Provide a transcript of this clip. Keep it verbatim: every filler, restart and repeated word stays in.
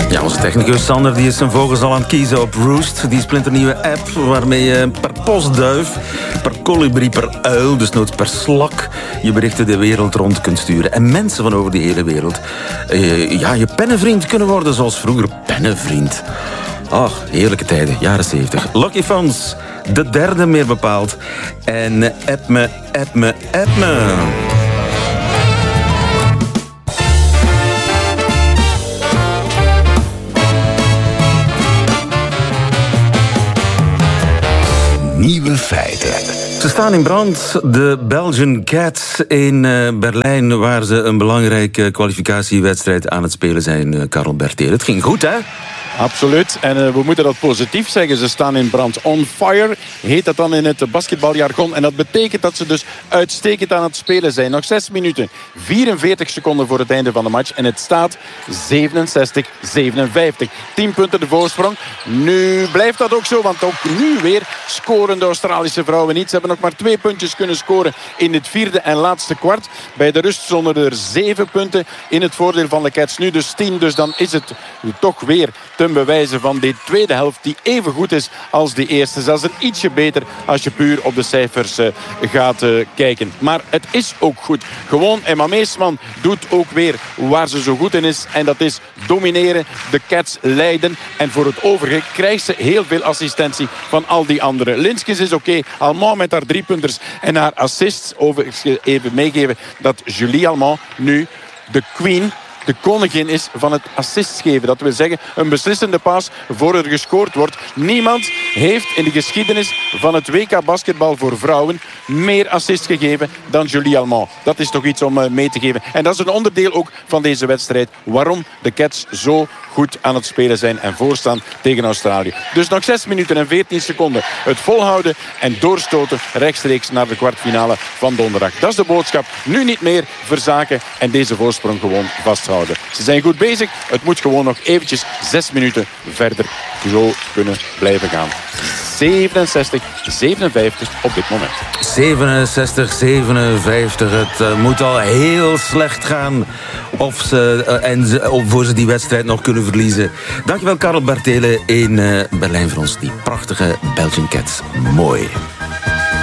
Ja, onze technicus Sander die is zijn vogels al aan het kiezen op Roost. Die splinternieuwe app waarmee je per postduif, per kolibrie, per uil, dus nooit per slak, je berichten de wereld rond kunt sturen. En mensen van over de hele wereld uh, ja, je pennenvriend kunnen worden, zoals vroeger pennenvriend. Ach, heerlijke tijden, jaren zeventig. Lucky Phones, de derde meer bepaald. En uh, app me, app me, app me. Nieuwe feiten. Ze staan in brand, de Belgian Cats in uh, Berlijn, waar ze een belangrijke kwalificatiewedstrijd aan het spelen zijn, uh, Karel Berteel. Het ging goed, hè? Absoluut. En uh, we moeten dat positief zeggen. Ze staan in brand. On fire heet dat dan in het basketbaljargon. En dat betekent dat ze dus uitstekend aan het spelen zijn. Nog zes minuten. vierenveertig seconden voor het einde van de match. En het staat zevenenzestig zevenenvijftig. tien punten de voorsprong. Nu blijft dat ook zo. Want ook nu weer scoren de Australische vrouwen niet. Ze hebben nog maar twee puntjes kunnen scoren in het vierde en laatste kwart. Bij de rust stonden er zeven punten in het voordeel van de Cats. Nu dus tien. Dus dan is het toch weer te bewijzen van die tweede helft die even goed is als de eerste. Zelfs een ietsje beter als je puur op de cijfers uh, gaat uh, kijken. Maar het is ook goed. Gewoon Emma Meesman doet ook weer waar ze zo goed in is. En dat is domineren, de Cats leiden. En voor het overige krijgt ze heel veel assistentie van al die anderen. Linskens is oké. Okay. Almond met haar driepunters en haar assists. Overigens even meegeven dat Julie Almond nu de queen, de koningin is van het assists geven. Dat wil zeggen, een beslissende paas voor er gescoord wordt. Niemand heeft in de geschiedenis van het W K basketbal voor vrouwen meer assists gegeven dan Julie Almond. Dat is toch iets om mee te geven. En dat is een onderdeel ook van deze wedstrijd. Waarom de Cats zo goed aan het spelen zijn en voorstaan tegen Australië. Dus nog zes minuten en veertien seconden. Het volhouden en doorstoten rechtstreeks naar de kwartfinale van donderdag. Dat is de boodschap. Nu niet meer verzaken en deze voorsprong gewoon vasthouden. Ze zijn goed bezig. Het moet gewoon nog eventjes zes minuten verder zo kunnen blijven gaan. zevenenzestig zevenenvijftig op dit moment. zevenenzestig zevenenvijftig. Het uh, moet al heel slecht gaan of ze, uh, en ze, of voor ze die wedstrijd nog kunnen verliezen. Dankjewel Karel Bertele in uh, Berlijn voor ons. Die prachtige Belgian Cats. Mooi.